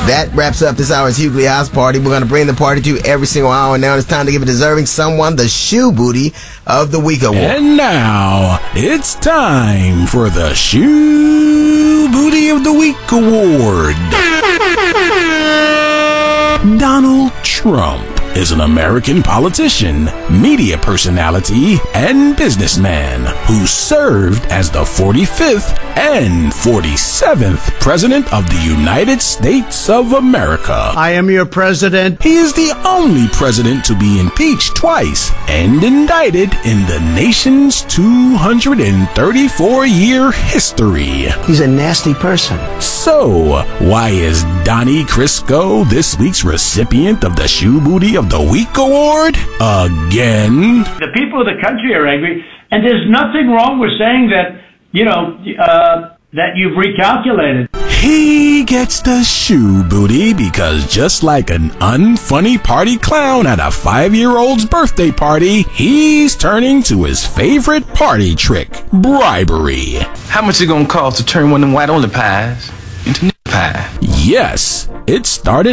That wraps up this hour's Hughley House Party. We're going to bring the party to you every single hour. Now it's time to give a deserving someone the Shoe Booty of the Week award. And now it's time for the Shoe Booty of the Week award. Donald Trump is an American politician, media personality, and businessman who served as the 45th and 47th President of the United States of America. I am your president. He is the only president to be impeached twice and indicted in the nation's 234-year history. He's a nasty person. So, why is Donnie Crisco this week's recipient of the Shoe Booty of the Week award? Again? The people of the country are angry, and there's nothing wrong with saying that, that you've recalculated. He gets the Shoe Booty because just like an unfunny party clown at a 5-year-old's birthday party, he's turning to his favorite party trick, bribery. How much it gonna cost to turn one of them white-only pies into nigger pie? Yes, it started